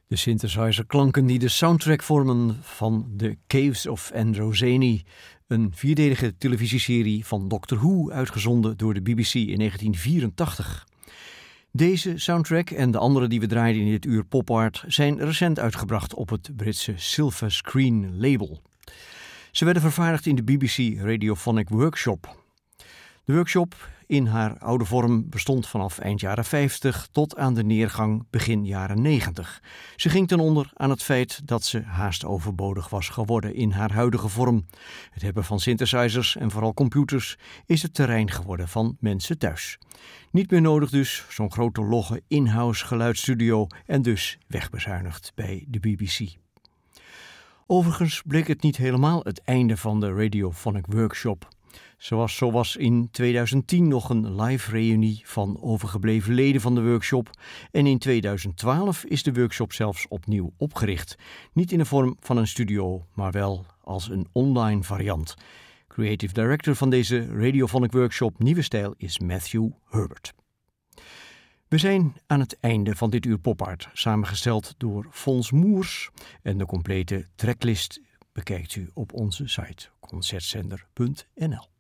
De synthesizerklanken die de soundtrack vormen van The Caves of Androzani, een vierdelige televisieserie van Doctor Who uitgezonden door de BBC in 1984. Deze soundtrack en de andere die we draaiden in dit uur popart zijn recent uitgebracht op het Britse Silver Screen label. Ze werden vervaardigd in de BBC Radiophonic Workshop. De workshop in haar oude vorm bestond vanaf eind jaren 50 tot aan de neergang begin jaren 90. Ze ging ten onder aan het feit dat ze haast overbodig was geworden in haar huidige vorm. Het hebben van synthesizers en vooral computers is het terrein geworden van mensen thuis. Niet meer nodig dus, zo'n grote logge in-house geluidsstudio en dus wegbezuinigd bij de BBC. Overigens bleek het niet helemaal het einde van de Radiophonic Workshop. Zo was in 2010 nog een live reunie van overgebleven leden van de workshop en in 2012 is de workshop zelfs opnieuw opgericht. Niet in de vorm van een studio, maar wel als een online variant. Creative director van deze Radiophonic Workshop Nieuwe Stijl is Matthew Herbert. We zijn aan het einde van dit uur popart, samengesteld door Fons Moers en de complete tracklist bekijkt u op onze site concertzender.nl.